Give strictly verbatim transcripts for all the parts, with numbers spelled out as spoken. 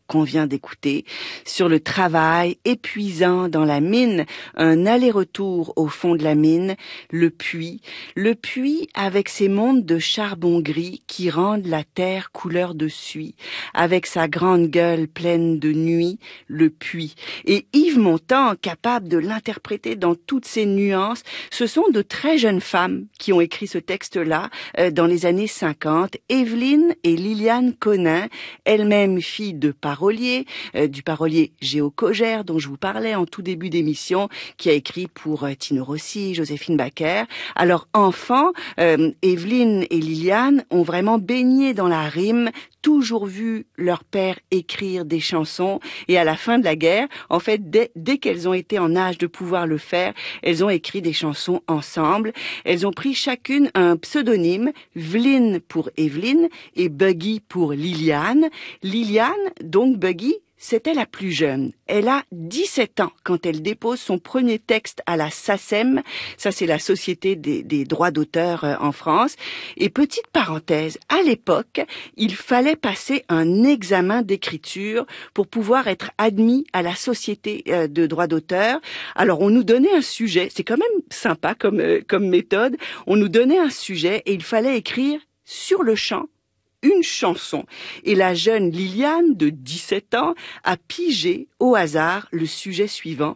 qu'on vient d'écouter, sur le travail épuisant dans la mine, un aller-retour au fond de la mine, le puits, le puits avec ses mondes de charbon gris qui rendent la terre couleur de suie, avec sa grande gueule pleine de nuit, le puits. Et Yves Montand, capable de l'interpréter dans toutes ses nuances, ce sont de très jeunes femmes qui ont écrit ce texte-là euh, dans les années cinquante, Évelyne et Liliane Conin, elle-même fille de parolier, euh, du parolier Géo Cogère dont je vous parlais en tout début d'émission, qui a écrit pour euh, Tino Rossi, Joséphine Baker. Alors enfant, euh, Évelyne et Liliane ont vraiment baigné dans la rime, toujours vu leur père écrire des chansons, et à la fin de la guerre, en fait, dès, dès qu'elles ont été en âge de pouvoir le faire, elles ont écrit des chansons ensemble. Elles ont pris chacune un pseudonyme, Vline pour Évelyne et Buggy pour Liliane. Liliane, donc Buggy, c'était la plus jeune. Elle a dix-sept ans quand elle dépose son premier texte à la SACEM. Ça, c'est la Société des, des droits d'auteur en France. Et petite parenthèse, à l'époque, il fallait passer un examen d'écriture pour pouvoir être admis à la Société de droits d'auteur. Alors, on nous donnait un sujet. C'est quand même sympa comme, comme méthode. On nous donnait un sujet et il fallait écrire sur le champ une chanson. Et la jeune Liliane, de dix-sept ans, a pigé au hasard le sujet suivant.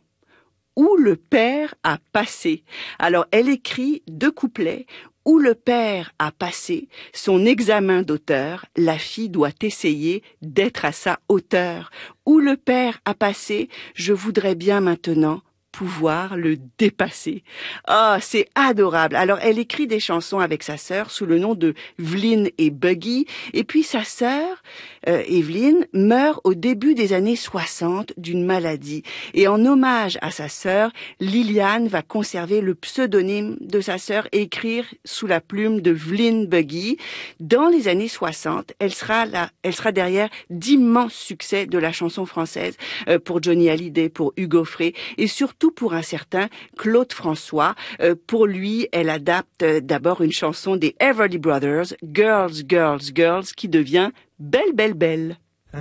Où le père a passé. Alors, elle écrit deux couplets. Où le père a passé son examen d'auteur, la fille doit essayer d'être à sa hauteur. Où le père a passé, je voudrais bien maintenant pouvoir le dépasser. Ah, oh, c'est adorable. Alors, elle écrit des chansons avec sa sœur sous le nom de Vline et Buggy. Et puis, sa sœur, euh, Évelyne, meurt au début des années soixante d'une maladie. Et en hommage à sa sœur, Liliane va conserver le pseudonyme de sa sœur et écrire sous la plume de Vline Buggy. Dans les années soixante, elle sera là, elle sera derrière d'immenses succès de la chanson française euh, pour Johnny Hallyday, pour Hugo Frey et surtout pour un certain Claude François. Euh, pour lui, elle adapte euh, d'abord une chanson des Everly Brothers, Girls, Girls, Girls, qui devient Belle, Belle, Belle.